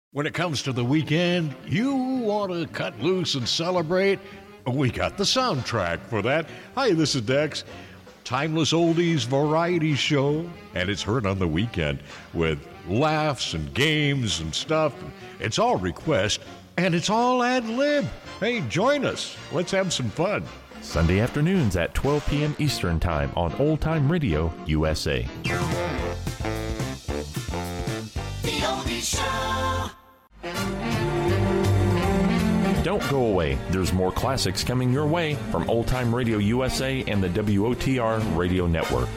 When it comes to the weekend, you want to cut loose and celebrate? We got the soundtrack for that. Hi, this is Dex. Timeless oldies variety show, and it's heard on the weekend with laughs and games and stuff. It's all request, and it's all ad-lib. Hey, join us. Let's have some fun. Sunday afternoons at 12 p.m. Eastern Time on Old Time Radio USA. The Oldies Show. Don't go away. There's more classics coming your way from Old Time Radio USA and the WOTR Radio Network.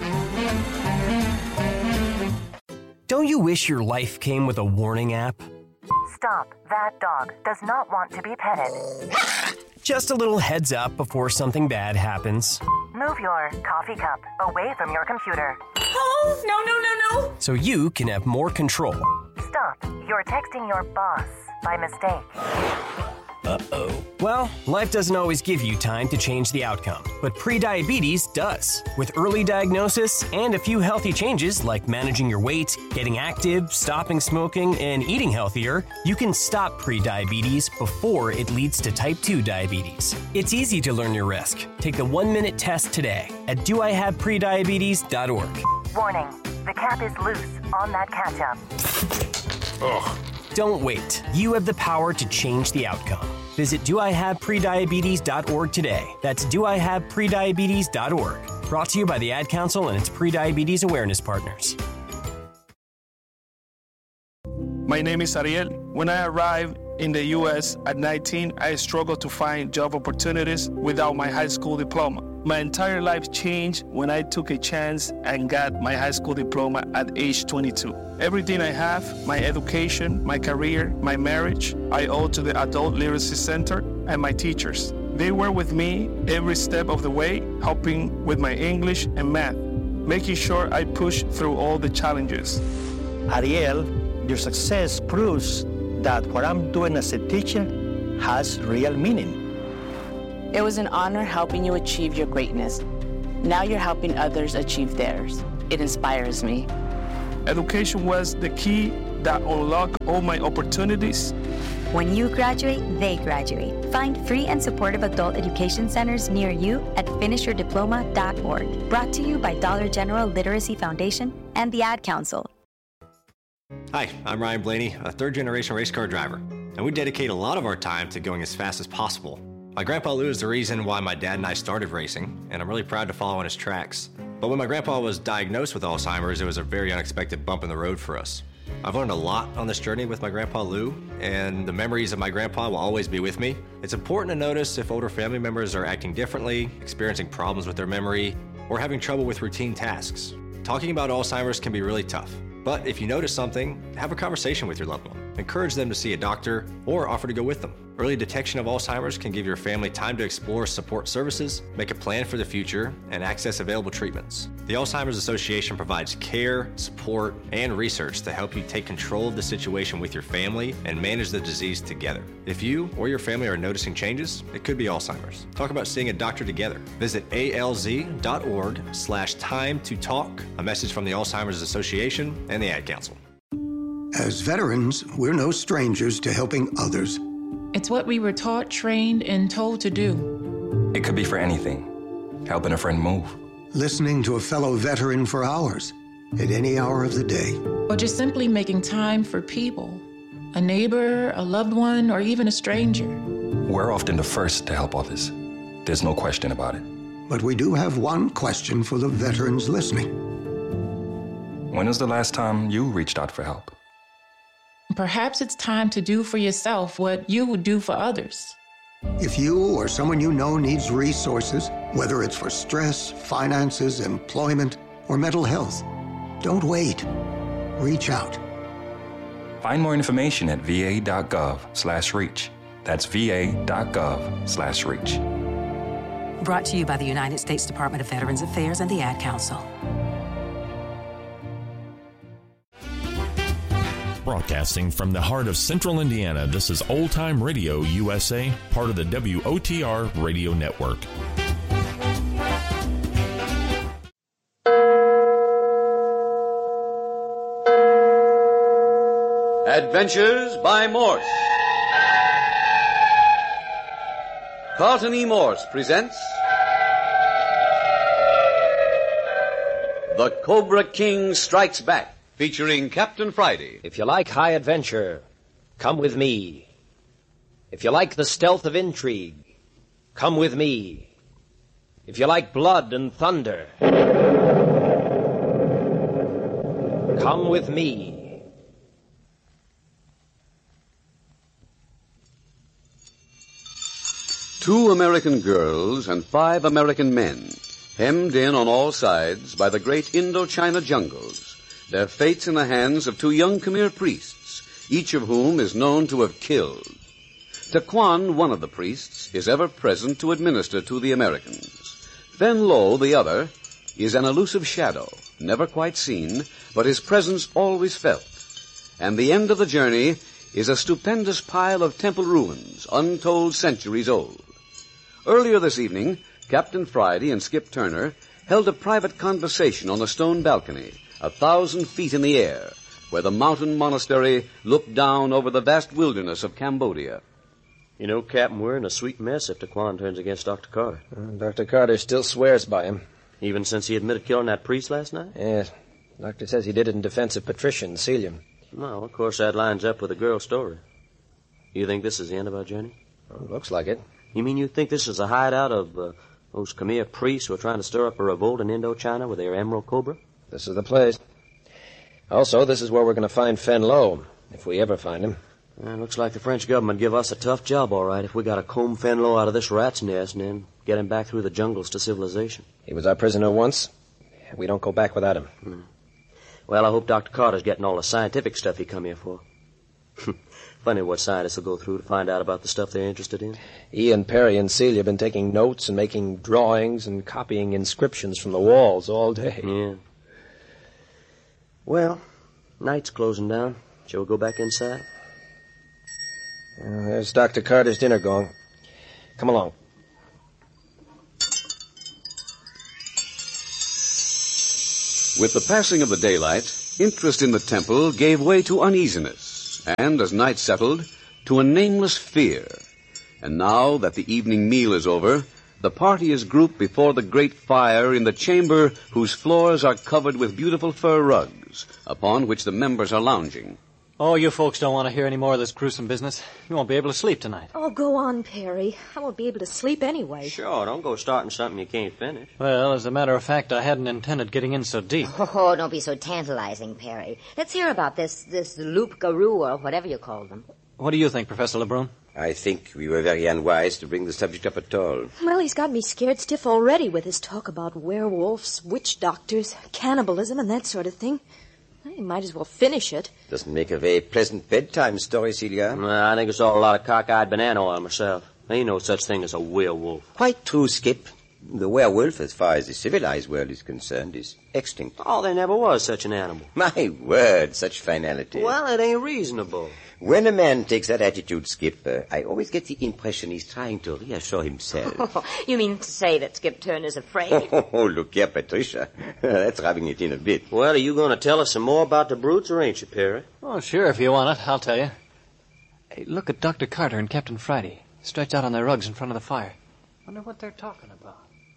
Don't you wish your life came with a warning app? Stop. That dog does not want to be petted. Just a little heads up before something bad happens. Move your coffee cup away from your computer. Oh, no. So you can have more control. Stop. You're texting your boss by mistake. Uh-oh. Well, life doesn't always give you time to change the outcome, but prediabetes does. With early diagnosis and a few healthy changes like managing your weight, getting active, stopping smoking, and eating healthier, you can stop prediabetes before it leads to type 2 diabetes. It's easy to learn your risk. Take the 1-minute test today at doihaveprediabetes.org. Warning. The cap is loose on that ketchup. Ugh. Don't wait. You have the power to change the outcome. Visit doihaveprediabetes.org today. That's doihaveprediabetes.org. Brought to you by the Ad Council and its prediabetes awareness partners. My name is Ariel. When I arrived in the U.S. at 19, I struggled to find job opportunities without my high school diploma. My entire life changed when I took a chance and got my high school diploma at age 22. Everything I have, my education, my career, my marriage, I owe to the Adult Literacy Center and my teachers. They were with me every step of the way, helping with my English and math, making sure I pushed through all the challenges. Ariel, your success proves that what I'm doing as a teacher has real meaning. It was an honor helping you achieve your greatness. Now you're helping others achieve theirs. It inspires me. Education was the key that unlocked all my opportunities. When you graduate, they graduate. Find free and supportive adult education centers near you at finishyourdiploma.org. Brought to you by Dollar General Literacy Foundation and the Ad Council. Hi, I'm Ryan Blaney, a third-generation race car driver, and we dedicate a lot of our time to going as fast as possible. My grandpa Lou is the reason why my dad and I started racing, and I'm really proud to follow in his tracks. But when my grandpa was diagnosed with Alzheimer's, it was a very unexpected bump in the road for us. I've learned a lot on this journey with my grandpa Lou, and the memories of my grandpa will always be with me. It's important to notice if older family members are acting differently, experiencing problems with their memory, or having trouble with routine tasks. Talking about Alzheimer's can be really tough. But if you notice something, have a conversation with your loved one. Encourage them to see a doctor or offer to go with them. Early detection of Alzheimer's can give your family time to explore support services, make a plan for the future, and access available treatments. The Alzheimer's Association provides care, support, and research to help you take control of the situation with your family and manage the disease together. If you or your family are noticing changes, it could be Alzheimer's. Talk about seeing a doctor together. Visit alz.org/time to talk. A message from the Alzheimer's Association and the Ad Council. As veterans, we're no strangers to helping others. It's what we were taught, trained, and told to do. It could be for anything. Helping a friend move. Listening to a fellow veteran for hours, at any hour of the day. Or just simply making time for people. A neighbor, a loved one, or even a stranger. We're often the first to help others. There's no question about it. But we do have one question for the veterans listening. When was the last time you reached out for help? Perhaps it's time to do for yourself what you would do for others. If you or someone you know needs resources, whether it's for stress, finances, employment, or mental health, don't wait. Reach out. Find more information at va.gov/reach. That's va.gov/reach. Brought to you by the United States Department of Veterans Affairs and the Ad Council. Broadcasting from the heart of Central Indiana, this is Old Time Radio USA, part of the WOTR Radio Network. Adventures by Morse. Carlton E. Morse presents The Cobra King Strikes Back, featuring Captain Friday. If you like high adventure, come with me. If you like the stealth of intrigue, come with me. If you like blood and thunder, come with me. Two American girls and 5 American men, hemmed in on all sides by the great Indochina jungles, their fates in the hands of 2 young Khmer priests, each of whom is known to have killed. Taquan, one of the priests, is ever present to administer to the Americans. Fen Lo, the other, is an elusive shadow, never quite seen, but his presence always felt. And the end of the journey is a stupendous pile of temple ruins, untold centuries old. Earlier this evening, Captain Friday and Skip Turner held a private conversation on a stone balcony, 1,000 feet in the air, where the mountain monastery looked down over the vast wilderness of Cambodia. You know, Captain, we're in a sweet mess if Taquan turns against Dr. Carter. Dr. Carter still swears by him. Even since he admitted killing that priest last night? Yes. Doctor says he did it in defense of Patricia and Celia. Well, of course, that lines up with the girl's story. You think this is the end of our journey? Well, looks like it. You mean you think this is a hideout of those Khmer priests who are trying to stir up a revolt in Indochina with their Emerald Cobra? This is the place. Also, this is where we're going to find Fen Lo, if we ever find him. Looks like the French government give us a tough job, all right, if we got to comb Fen Lo out of this rat's nest and then get him back through the jungles to civilization. He was our prisoner once. We don't go back without him. Well, I hope Dr. Carter's getting all the scientific stuff he come here for. Funny what scientists will go through to find out about the stuff they're interested in. Ian, Perry, and Celia have been taking notes and making drawings and copying inscriptions from the walls all day. Yeah. Well, night's closing down. Shall we go back inside? There's Dr. Carter's dinner gong. Come along. With the passing of the daylight, interest in the temple gave way to uneasiness, and as night settled, to a nameless fear. And now that the evening meal is over, the party is grouped before the great fire in the chamber whose floors are covered with beautiful fur rugs, upon which the members are lounging. Oh, you folks don't want to hear any more of this gruesome business. You won't be able to sleep tonight. Oh, go on, Perry. I won't be able to sleep anyway. Sure, don't go starting something you can't finish. Well, as a matter of fact, I hadn't intended getting in so deep. Oh, don't be so tantalizing, Perry. Let's hear about this loup-garou or whatever you call them. What do you think, Professor Lebrun? I think we were very unwise to bring the subject up at all. Well, he's got me scared stiff already with his talk about werewolves, witch doctors, cannibalism, and that sort of thing. You might as well finish it. Doesn't make a very pleasant bedtime story, Celia. I think it's all a lot of cockeyed banana oil myself. There ain't no such thing as a werewolf. Quite true, Skip. The werewolf, as far as the civilized world is concerned, is extinct. Oh, there never was such an animal. My word, such finality. Well, it ain't reasonable. When a man takes that attitude, Skip, I always get the impression he's trying to reassure himself. You mean to say that Skip Turner's afraid? Oh, look here, Patricia. That's rubbing it in a bit. Well, are you going to tell us some more about the brutes, or ain't you, Perry? Oh, sure, if you want it. I'll tell you. Hey, look at Dr. Carter and Captain Friday, stretched out on their rugs in front of the fire. Wonder what they're talking about.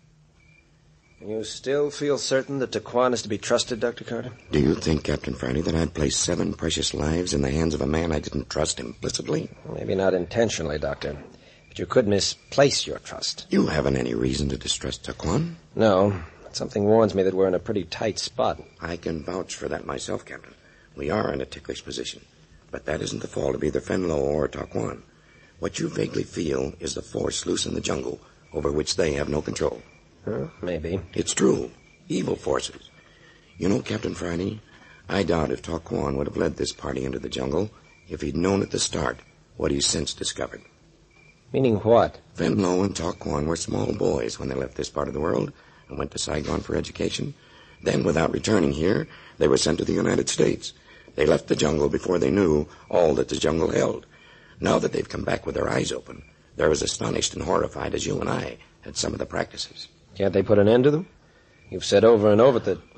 You still feel certain that Taquan is to be trusted, Dr. Carter? Do you think, Captain Friday, that I'd place 7 precious lives in the hands of a man I didn't trust implicitly? Maybe not intentionally, Doctor. But you could misplace your trust. You haven't any reason to distrust Taquan? No. But something warns me that we're in a pretty tight spot. I can vouch for that myself, Captain. We are in a ticklish position. But that isn't the fault of either Fen Lo or Taquan. What you vaguely feel is the force loose in the jungle over which they have no control. Maybe. It's true. Evil forces. You know, Captain Friday, I doubt if Taquan would have led this party into the jungle if he'd known at the start what he's since discovered. Meaning what? Fen Lo and Taquan were small boys when they left this part of the world and went to Saigon for education. Then, without returning here, they were sent to the United States. They left the jungle before they knew all that the jungle held. Now that they've come back with their eyes open, they're as astonished and horrified as you and I at some of the practices. Can't they put an end to them? You've said over and over that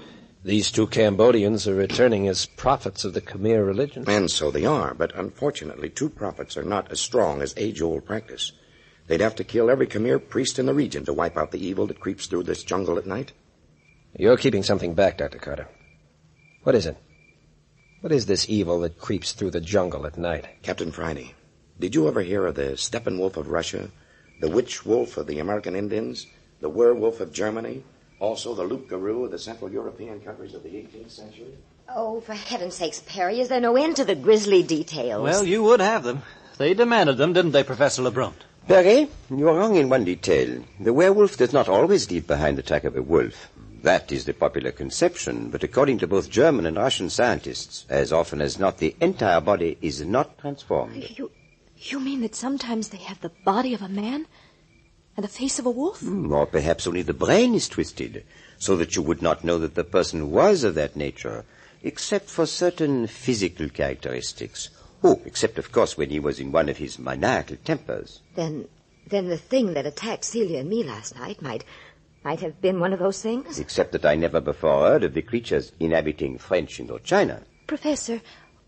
These two Cambodians are returning as prophets of the Khmer religion. And so they are, but unfortunately, two prophets are not as strong as age-old practice. They'd have to kill every Khmer priest in the region to wipe out the evil that creeps through this jungle at night. You're keeping something back, Dr. Carter. What is it? What is this evil that creeps through the jungle at night? Captain Friday, did you ever hear of the Steppenwolf of Russia, the Witch Wolf of the American Indians, the Werewolf of Germany, also the Loup-Garou of the Central European countries of the 18th century? Oh, for heaven's sakes, Perry, is there no end to the grisly details? Well, you would have them. They demanded them, didn't they, Professor Lebrun? Perry, you are wrong in one detail. The werewolf does not always leave behind the track of a wolf. That is the popular conception, but according to both German and Russian scientists, as often as not, the entire body is not transformed. You mean that sometimes they have the body of a man and the face of a wolf? Or perhaps only the brain is twisted, so that you would not know that the person was of that nature, except for certain physical characteristics. Oh, except, of course, when he was in one of his maniacal tempers. Then the thing that attacked Celia and me last night might have been one of those things? Except that I never before heard of the creatures inhabiting French Indochina. Professor,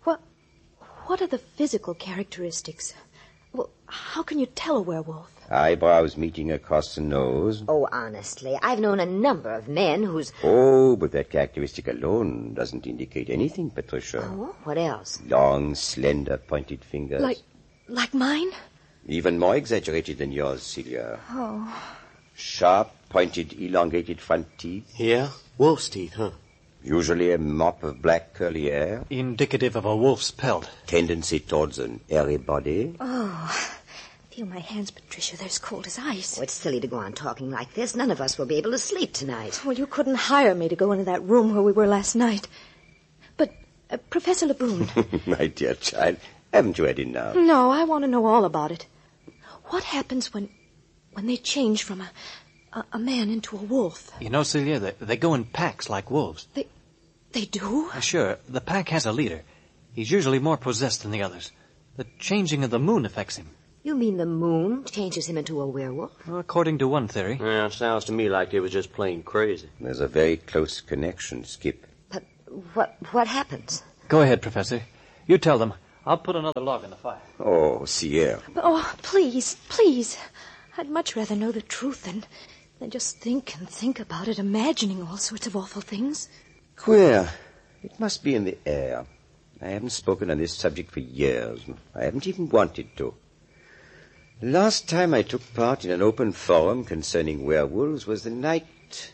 what are the physical characteristics? Well, how can you tell a werewolf? Eyebrows meeting across the nose. Oh, honestly, I've known a number of men whose... Oh, but that characteristic alone doesn't indicate anything, Patricia. Oh, what else? Long, slender, pointed fingers. Like mine? Even more exaggerated than yours, Celia. Oh. Sharp, pointed, elongated front teeth. Yeah? Wolf's teeth, huh? Usually a mop of black curly hair. Indicative of a wolf's pelt. Tendency towards an airy body. Oh, feel my hands, Patricia. They're as cold as ice. Oh, it's silly to go on talking like this. None of us will be able to sleep tonight. Well, you couldn't hire me to go into that room where we were last night. But, Professor Lebrun... My dear child, haven't you had enough? No, I want to know all about it. What happens when they change from a man into a wolf? You know, Celia, they go in packs like wolves. They do? Sure. The pack has a leader. He's usually more possessed than the others. The changing of the moon affects him. You mean the moon changes him into a werewolf? Well, according to one theory. Yeah, it sounds to me like he was just plain crazy. There's a very close connection, Skip. But what happens? Go ahead, Professor. You tell them. I'll put another log in the fire. Oh, Sierra. Oh, please. I'd much rather know the truth than just think about it, imagining all sorts of awful things. Queer. It must be in the air. I haven't spoken on this subject for years. I haven't even wanted to. The last time I took part in an open forum concerning werewolves was the night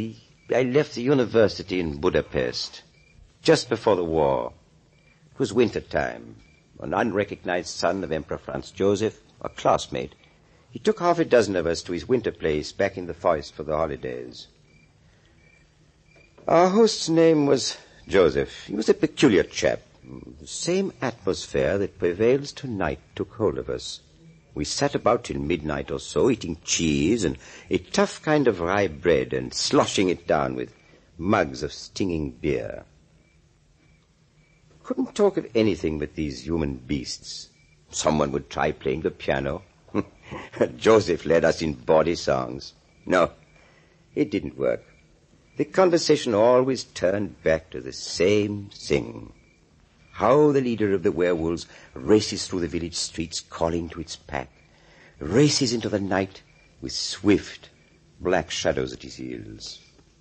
I left the university in Budapest, just before the war. It was winter time. An unrecognized son of Emperor Franz Joseph, a classmate, he took half a dozen of us to his winter place back in the forest for the holidays. Our host's name was Joseph. He was a peculiar chap. The same atmosphere that prevails tonight took hold of us. We sat about till midnight or so, eating cheese and a tough kind of rye bread and sloshing it down with mugs of stinging beer. Couldn't talk of anything but these human beasts. Someone would try playing the piano. Joseph led us in bawdy songs. No, it didn't work. The conversation always turned back to the same thing. How the leader of the werewolves races through the village streets calling to its pack, races into the night with swift, black shadows at his heels.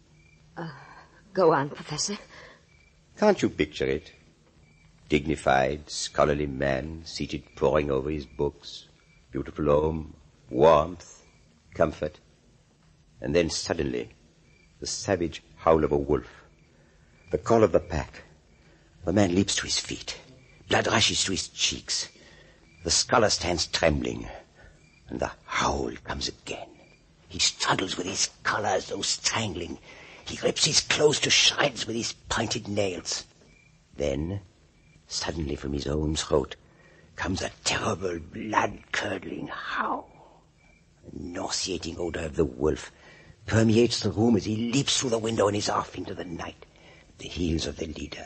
Go on, Professor. Can't you picture it? Dignified, scholarly man seated poring over his books, beautiful home, warmth, comfort. And then suddenly, the savage howl of a wolf, the call of the pack. The man leaps to his feet. Blood rushes to his cheeks. The scholar stands trembling. And the howl comes again. He struggles with his collar as though strangling. He rips his clothes to shreds with his pointed nails. Then, suddenly from his own throat, comes a terrible, blood-curdling howl. The nauseating odor of the wolf permeates the room as he leaps through the window and is off into the night at the heels of the leader.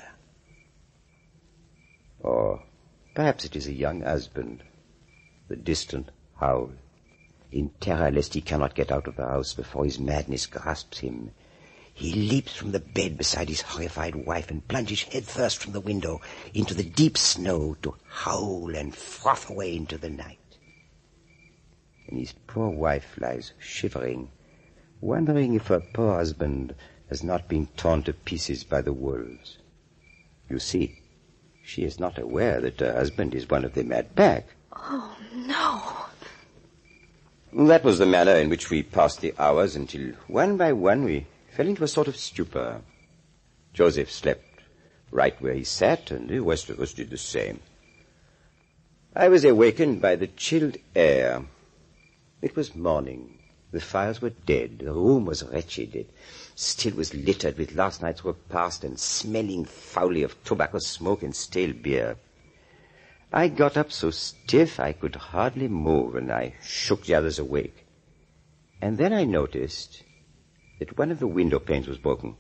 Or perhaps it is a young husband, the distant howl, in terror lest he cannot get out of the house before his madness grasps him. He leaps from the bed beside his horrified wife and plunges headfirst from the window into the deep snow to howl and froth away into the night. And his poor wife lies shivering, wondering if her poor husband has not been torn to pieces by the wolves. You see, she is not aware that her husband is one of the Mad Pack. Oh, no. That was the manner in which we passed the hours until one by one we fell into a sort of stupor. Joseph slept right where he sat, and the rest of us did the same. I was awakened by the chilled air. It was morning. The fires were dead. The room was wretched. It still was littered with last night's work past and smelling foully of tobacco smoke and stale beer. I got up so stiff I could hardly move, and I shook the others awake. And then I noticed that one of the window panes was broken.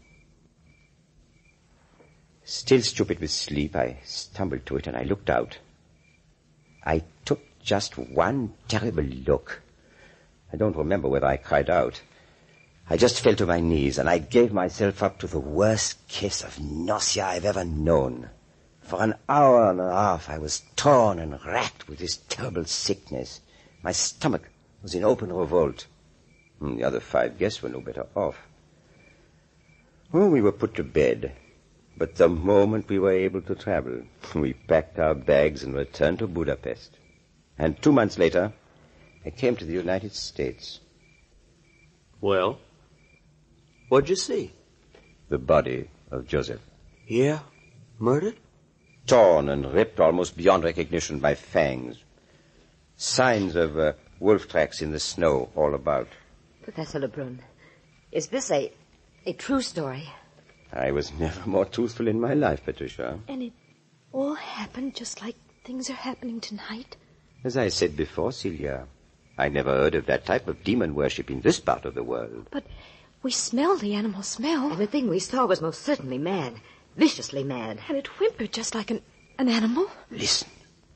Still stupid with sleep, I stumbled to it and I looked out. I took just one terrible look. I don't remember whether I cried out. I just fell to my knees and I gave myself up to the worst case of nausea I've ever known. For an hour and a half I was torn and racked with this terrible sickness. My stomach was in open revolt. The other 5 guests were no better off. Oh, we were put to bed. But the moment we were able to travel, we packed our bags and returned to Budapest. And 2 months later, I came to the United States. Well, what'd you see? The body of Joseph. Yeah? Murdered? Torn and ripped almost beyond recognition by fangs. Signs of wolf tracks in the snow all about. Professor Lebrun, is this a true story? I was never more truthful in my life, Patricia. And it all happened just like things are happening tonight? As I said before, Celia, I never heard of that type of demon worship in this part of the world. But we smelled the animal smell. And the thing we saw was most certainly mad. Viciously mad. And it whimpered just like an animal. Listen.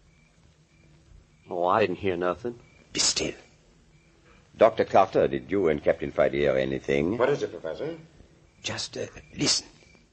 Oh, I didn't hear nothing. Be still. Dr. Carter, did you and Captain Friday hear anything? What is it, Professor? Just listen.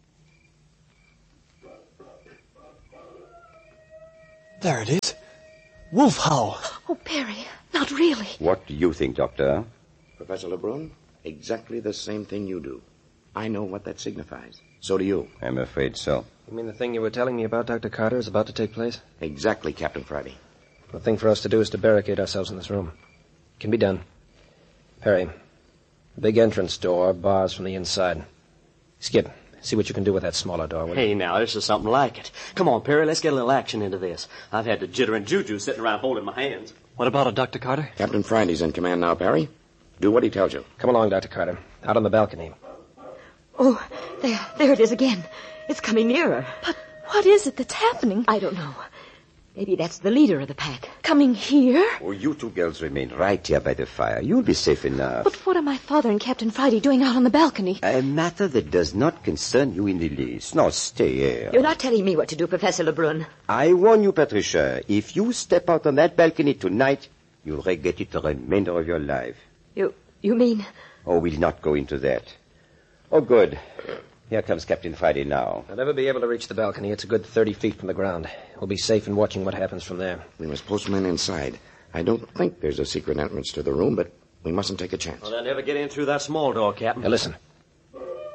There it is. Wolf howl. Oh, Perry, not really. What do you think, Doctor? Professor Lebrun, exactly the same thing you do. I know what that signifies. So do you. I'm afraid so. You mean the thing you were telling me about, Dr. Carter, is about to take place? Exactly, Captain Friday. The thing for us to do is to barricade ourselves in this room. It can be done. Perry, big entrance door, bars from the inside. Skip, see what you can do with that smaller door, will you? Hey, now, this is something like it. Come on, Perry, let's get a little action into this. I've had the jitter and juju sitting around holding my hands. What about it, Dr. Carter? Captain Friday's in command now, Perry. Do what he tells you. Come along, Dr. Carter. Out on the balcony. Oh, there it is again. It's coming nearer. But what is it that's happening? I don't know. Maybe that's the leader of the pack. Coming here? Oh, you 2 girls remain right here by the fire. You'll be safe enough. But what are my father and Captain Friday doing out on the balcony? A matter that does not concern you in the least. Now, stay here. You're not telling me what to do, Professor Lebrun. I warn you, Patricia, if you step out on that balcony tonight, you'll regret it the remainder of your life. You mean? Oh, we'll not go into that. Oh, good. Here comes Captain Friday now. I'll never be able to reach the balcony. It's a good 30 feet from the ground. We'll be safe in watching what happens from there. We must post men inside. I don't think there's a secret entrance to the room, but we mustn't take a chance. Well, they'll never get in through that small door, Captain. Now, listen.